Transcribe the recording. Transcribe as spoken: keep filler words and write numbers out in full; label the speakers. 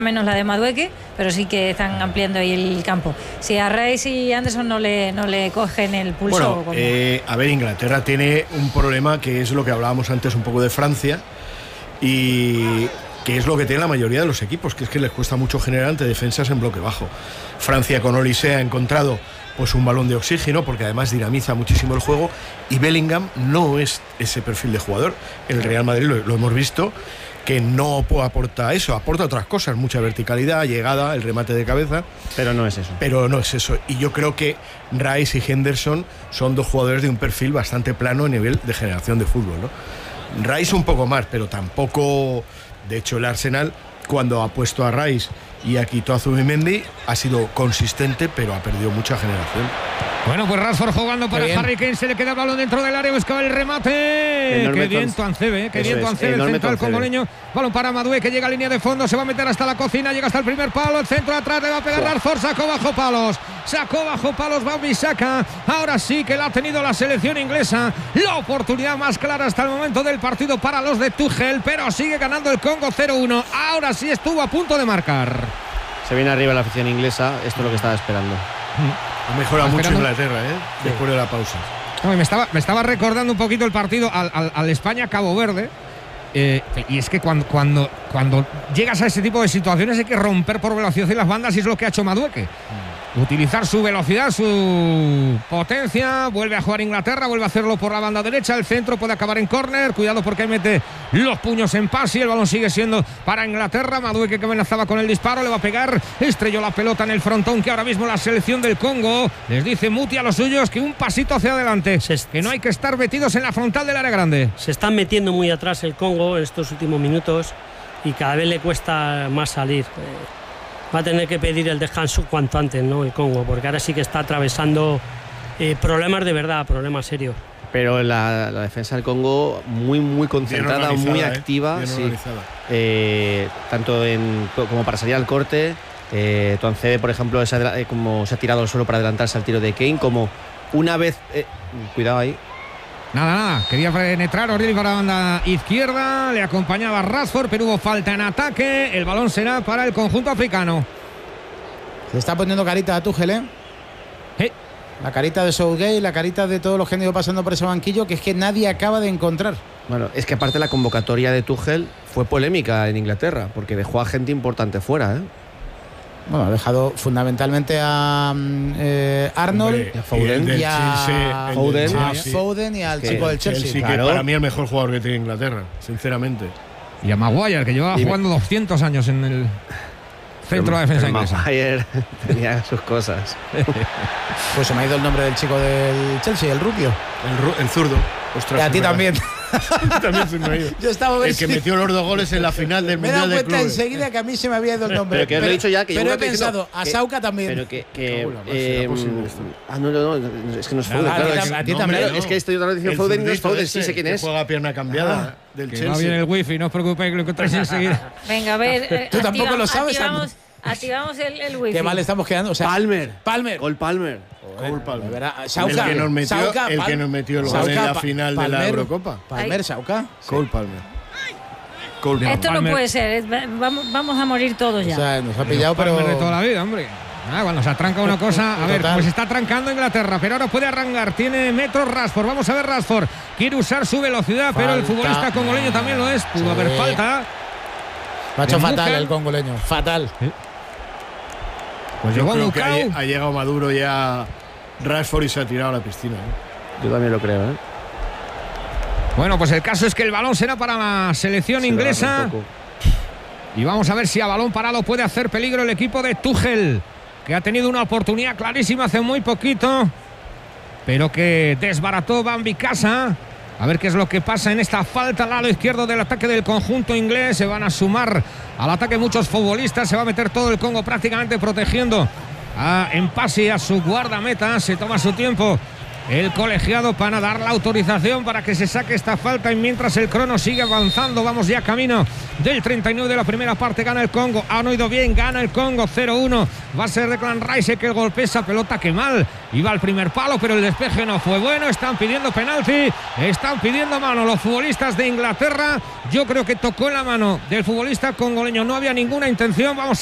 Speaker 1: menos la de Madueke, pero sí que están ampliando ahí el campo. Si a Rice y Anderson no le, no le cogen el pulso.
Speaker 2: Bueno, como... eh, a ver, Inglaterra tiene un problema que es lo que hablábamos antes un poco de Francia y que es lo que tiene la mayoría de los equipos, que es que les cuesta mucho generar ante defensas en bloque bajo. Francia con Olise ha encontrado pues un balón de oxígeno porque además dinamiza muchísimo el juego y Bellingham no es ese perfil de jugador. El Real Madrid lo, lo hemos visto que no aporta eso, aporta otras cosas, mucha verticalidad, llegada, el remate de cabeza,
Speaker 3: pero no es eso.
Speaker 2: Pero no es eso. Y yo creo que Rice y Henderson son dos jugadores de un perfil bastante plano a nivel de generación de fútbol, ¿no? Rice un poco más, pero tampoco. De hecho, el Arsenal, cuando ha puesto a Rice y ha quitado a Zubimendi, ha sido consistente, pero ha perdido mucha generación.
Speaker 4: Bueno, pues Rashford jugando para Harry Kane, se le queda el balón dentro del área, buscaba el remate. Enorme. Qué bien Tuancebe, qué bien Tuancebe, el central congoleño. Balón para Madueke, que llega a línea de fondo, se va a meter hasta la cocina, llega hasta el primer palo, el centro atrás, le va a pegar Rashford, sacó bajo palos, sacó bajo palos Wan-Bissaka. Ahora sí que la ha tenido la selección inglesa, la oportunidad más clara hasta el momento del partido para los de Tuchel, pero sigue ganando el Congo cero uno. Ahora sí estuvo a punto de marcar.
Speaker 3: Se viene arriba la afición inglesa, esto es lo que estaba esperando.
Speaker 2: Ha mejorado mucho Inglaterra, ¿eh? Después de la pausa.
Speaker 4: No, me, estaba, me estaba recordando un poquito el partido al, al, al España-Cabo Verde. Eh, y es que cuando, cuando, cuando llegas a ese tipo de situaciones hay que romper por velocidad y las bandas, y es lo que ha hecho Madueke. Mm. Utilizar su velocidad, su potencia. Vuelve a jugar Inglaterra, vuelve a hacerlo por la banda derecha. El centro puede acabar en córner. Cuidado porque mete los puños en pase y el balón sigue siendo para Inglaterra. Madueke, que amenazaba con el disparo, le va a pegar. Estrelló la pelota en el frontón, que ahora mismo la selección del Congo les dice Muti a los suyos que un pasito hacia adelante, que no hay que estar metidos en la frontal del área grande.
Speaker 5: Se están metiendo muy atrás el Congo en estos últimos minutos y cada vez le cuesta más salir. Va a tener que pedir el descanso cuanto antes, ¿no? El Congo, porque ahora sí que está atravesando eh, problemas de verdad, problemas serios.
Speaker 3: Pero la, la defensa del Congo muy muy concentrada, muy activa,
Speaker 2: ¿eh?
Speaker 3: sí. eh, tanto en, como para salir al corte. eh, Tuancebe, por ejemplo, es adela- eh, como se ha tirado al suelo para adelantarse al tiro de Kane, como una vez eh, cuidado ahí.
Speaker 4: Nada, nada, quería penetrar Orelli para la banda izquierda, le acompañaba Rashford, pero hubo falta en ataque. El balón será para el conjunto africano.
Speaker 6: Se está poniendo carita a Tuchel, ¿eh?
Speaker 4: ¿Eh?
Speaker 6: La carita de Southgate, la carita de todos los que han ido pasando por ese banquillo, que es que nadie acaba de encontrar.
Speaker 3: Bueno, es que aparte la convocatoria de Tuchel fue polémica en Inglaterra, porque dejó a gente importante fuera, ¿eh?
Speaker 6: Bueno, ha dejado fundamentalmente a eh, Arnold,
Speaker 2: Hombre,
Speaker 6: y a Foden y, y a,
Speaker 2: Chelsea,
Speaker 6: Foden, a Foden y al
Speaker 3: que
Speaker 6: chico del Chelsea.
Speaker 2: Chelsea,
Speaker 6: claro.
Speaker 2: Que para mí es el mejor jugador que tiene Inglaterra, sinceramente.
Speaker 4: Y a Maguire, que llevaba
Speaker 3: Dime.
Speaker 4: jugando doscientos años en el centro de defensa inglesa.
Speaker 3: Maguire tenía sus cosas.
Speaker 6: Pues se me ha ido el nombre del chico del Chelsea, el rubio.
Speaker 2: El, ru- el zurdo. Ostras,
Speaker 6: Y a ti
Speaker 2: me-
Speaker 6: también.
Speaker 2: también se me ha ido.
Speaker 6: Yo estaba
Speaker 2: El que metió los dos goles en la final del
Speaker 6: Me he dado
Speaker 2: Mundial de
Speaker 6: cuenta
Speaker 2: Clubes.
Speaker 6: enseguida que a mí se me había ido el nombre.
Speaker 3: Pero que os lo he dicho ya, que yo
Speaker 6: pero he
Speaker 3: me estoy
Speaker 6: pensado,
Speaker 3: diciendo
Speaker 6: a
Speaker 3: que-
Speaker 6: Sauca también.
Speaker 3: Pero que, que
Speaker 2: Cago en la mar,
Speaker 3: eh,
Speaker 2: ¿será posible esto?
Speaker 3: ah no, no, no, es que no es Foden,
Speaker 6: Nada,
Speaker 3: claro,
Speaker 6: a ti
Speaker 3: es,
Speaker 6: tam- a ti
Speaker 3: no,
Speaker 6: también,
Speaker 3: claro,
Speaker 2: no.
Speaker 3: es que estoy otra vez diciendo
Speaker 2: El
Speaker 3: Foden y no es
Speaker 2: zurdito
Speaker 3: Foden,
Speaker 2: ese
Speaker 3: sí sé quién
Speaker 2: que
Speaker 3: es.
Speaker 2: juega a pierna cambiada del
Speaker 4: Que
Speaker 2: Chelsea.
Speaker 4: va bien el wifi, no os preocupéis, que lo encontráis enseguida.
Speaker 1: Venga, a ver. eh,
Speaker 6: Tú tampoco
Speaker 1: activamos-
Speaker 6: lo sabes,
Speaker 1: Activamos, activamos el, el wifi.
Speaker 6: Qué mal estamos quedando. O sea,
Speaker 3: Palmer,
Speaker 6: Palmer.
Speaker 3: Cole Palmer.
Speaker 2: Cole Palmer.
Speaker 6: De verdad,
Speaker 2: El
Speaker 6: Sauca,
Speaker 2: que nos metió,
Speaker 6: Sauca,
Speaker 2: el que
Speaker 6: Pal-
Speaker 2: nos metió el gol
Speaker 6: Sauca,
Speaker 2: en la
Speaker 6: Pa-
Speaker 2: final de la
Speaker 6: Palmer,
Speaker 2: Eurocopa.
Speaker 6: Palmer, Sauca.
Speaker 2: Cole Palmer. Cole Palmer.
Speaker 1: Esto no
Speaker 4: Palmer.
Speaker 1: puede ser. es- Vamos, vamos a morir todos
Speaker 6: O
Speaker 1: ya.
Speaker 6: sea, nos ha pillado, pero.
Speaker 4: Palmer de toda la vida, hombre. Ah, cuando se atranca una cosa, a ver,
Speaker 6: Total.
Speaker 4: pues está atrancando Inglaterra, pero ahora puede arrancar, tiene metros Rashford, vamos a ver Rashford, quiere usar su velocidad, pero el
Speaker 6: Falta.
Speaker 4: futbolista congoleño también lo es, pudo
Speaker 6: Sí.
Speaker 4: haber falta.
Speaker 6: Lo ha hecho
Speaker 4: de
Speaker 6: fatal
Speaker 4: Mujer.
Speaker 6: el congoleño. Fatal.
Speaker 4: Pues
Speaker 2: Yo
Speaker 4: llegó
Speaker 2: creo que
Speaker 4: Mukau.
Speaker 2: ha, ha llegado Maduro ya Rashford y se ha tirado a la piscina. ¿eh?
Speaker 3: Yo también lo creo, ¿eh?
Speaker 4: Bueno, pues el caso es que el balón será para la selección
Speaker 3: Se lo
Speaker 4: inglesa.
Speaker 3: agarra un poco.
Speaker 4: Y vamos a ver si a balón parado puede hacer peligro el equipo de Tuchel, que ha tenido una oportunidad clarísima hace muy poquito, pero que desbarató Wan-Bissaka. A ver qué es lo que pasa en esta falta al lado izquierdo del ataque del conjunto inglés. Se van a sumar al ataque muchos futbolistas. Se va a meter todo el Congo prácticamente protegiendo a Mpasi, a su guardameta. Se toma su tiempo. el colegiado para dar la autorización para que se saque esta falta, y mientras el crono sigue avanzando, vamos ya camino del treinta y nueve de la primera parte. Gana el Congo, han oído bien, gana el Congo cero uno. Va a ser Declan Rice que golpea esa pelota, que mal iba al primer palo, pero el despeje no fue bueno. Están pidiendo penalti, están pidiendo mano los futbolistas de Inglaterra. Yo creo que tocó en la mano del futbolista congoleño, no había ninguna intención. Vamos